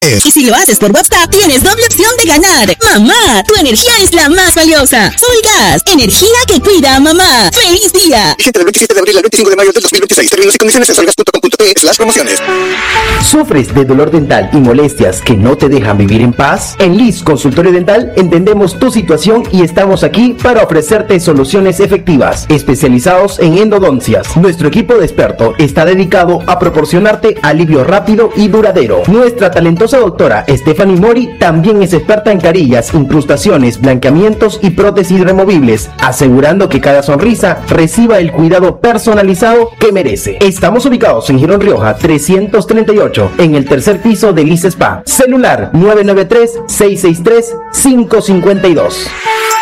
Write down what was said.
Y si lo haces por WhatsApp, tienes doble opción de ganar. Mamá, tu energía es la más valiosa. Solgas, energía que cuida a mamá. ¡Feliz día! Vigente del 27 de abril al 25 de mayo del 2026. Términos y condiciones en solgas.com.pe/promociones. ¿Sufres de dolor dental y molestias que no te dejan vivir en paz? En Liz Consultorio Dental entendemos tu situación y estamos aquí para ofrecerte soluciones efectivas, especializados en endodoncias. Nuestro equipo de expertos está dedicado a proporcionarte alivio rápido y duradero. Nuestra talentosa doctora Stephanie Mori también es experta en carillas, incrustaciones, blanqueamientos y prótesis removibles, asegurando que cada sonrisa reciba el cuidado personalizado que merece. Estamos ubicados en Girón Rioja 338, en el tercer piso de Liz Spa. Celular 993-663-552.